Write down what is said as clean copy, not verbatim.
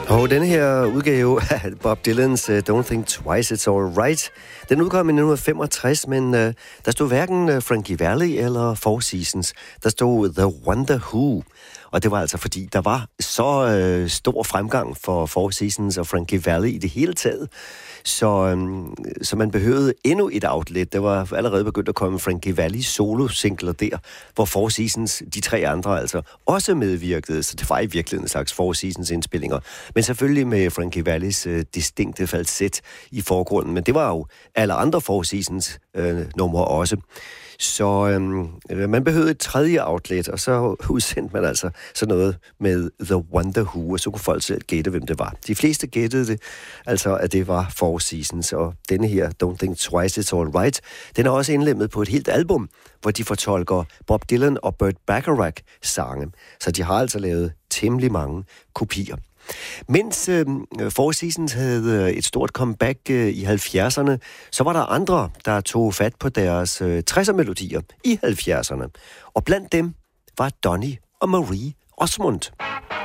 Og denne her udgave af Bob Dylans Don't Think Twice, It's All Right, den udkom i 1965, men der stod hverken Frankie Valli eller Four Seasons. Der stod The Wonder Who. Og det var altså fordi, der var så stor fremgang for Four Seasons og Frankie Valli i det hele taget. Så man behøvede endnu et outlet. Der var allerede begyndt at komme Frankie Valli solo-singler der, hvor Four Seasons, de tre andre altså, også medvirkede. Så det var i virkeligheden en slags Four Seasons-indspillinger. Men selvfølgelig med Frankie Vallis distinkte falset i forgrunden. Men det var jo alle andre Four Seasons numre også. Så man behøvede et tredje outlet, og så udsendte man altså sådan noget med The Wonder Who, og så kunne folk selv gætte, hvem det var. De fleste gættede det, altså at det var Four Seasons, og denne her, Don't Think Twice, It's All Right, den er også indlemmet på et helt album, hvor de fortolker Bob Dylan og Burt Bacharach sange. Så de har altså lavet temmelig mange kopier. Mens Four Seasons havde et stort comeback i 70'erne, så var der andre, der tog fat på deres 60'er-melodier i 70'erne. Og blandt dem var Donny og Marie Osmond.